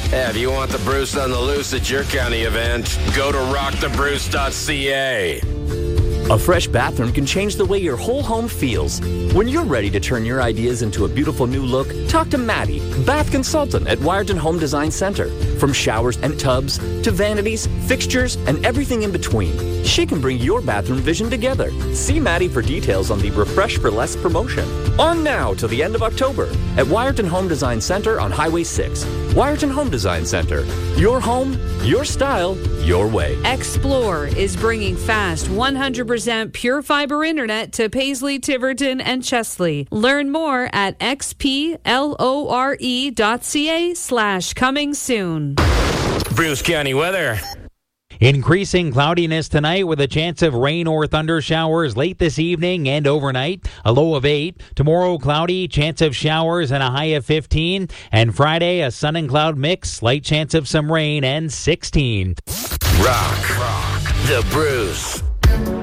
Yeah, if you want the Bruce on the loose at your county event, go to rockthebruce.ca. A fresh bathroom can change the way your whole home feels. When you're ready to turn your ideas into a beautiful new look, talk to Maddie, bath consultant at Wiarton Home Design Center. From showers and tubs to vanities, fixtures, and everything in between, she can bring your bathroom vision together. See Maddie for details on the Refresh for Less promotion. On now till the end of October at Wiarton Home Design Center on Highway 6. Wiarton Home Design Center. Your home, your style, your way. Explore is bringing fast 100% pure fiber internet to Paisley, Tiverton, and Chesley. Learn more at xplore.ca/coming soon. Bruce County weather. Increasing cloudiness tonight with a chance of rain or thunder showers late this evening and overnight. A low of 8. Tomorrow, cloudy, chance of showers and a high of 15. And Friday, a sun and cloud mix, slight chance of some rain and 16. Rock. The Bruce.